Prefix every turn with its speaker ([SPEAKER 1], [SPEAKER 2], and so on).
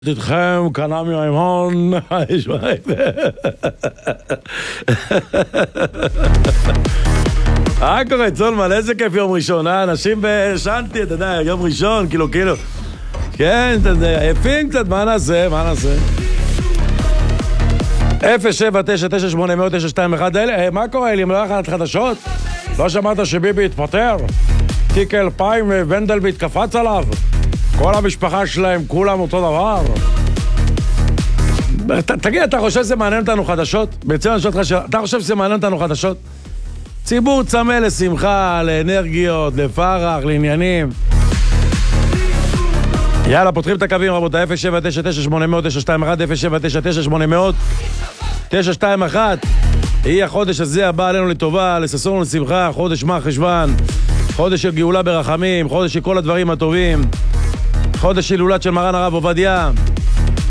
[SPEAKER 1] איתכם, קנה מימון, קורה צולמן, איזה כיף יום ראשון, אנשים בשנתי, אתה יודע, יום ראשון, כאילו, כן, אתה יודע, יפים קצת, מה נעשה? 079980921, מה קורה, אלי, לא יכולת חדשות? לא שמעת שביבי התפטר? תיק 2000 ונדלבליט קפץ עליו? כל המשפחה שלהם, כולם אותו דבר. תגיד, אתה חושב שזה מעניין אותנו חדשות? בעצם אני שואל אותך שאלה, אתה חושב שזה מעניין אותנו חדשות? ציבור צמא לשמחה, לאנרגיות, לפרח, לעניינים. יאללה, פותחים את הקווים, רבותי, 079980921, 079980921. היא החודש הזה הבא עלינו לטובה, לששון ולשמחה, חודש מר חשוון, חודש של גאולה ברחמים, חודש של כל הדברים הטובים, חודש הילולת של מרן הרב עובדיה.